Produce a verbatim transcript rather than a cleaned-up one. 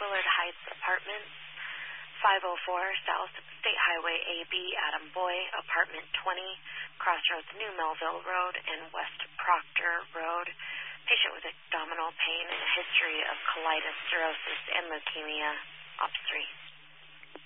Willard Heights Apartments, five oh four South State Highway A B, Adam Boy, Apartment twenty, Crossroads New Melville Road, and West Proctor Road. Patient with abdominal pain and a history of colitis, cirrhosis, and leukemia. Ops three.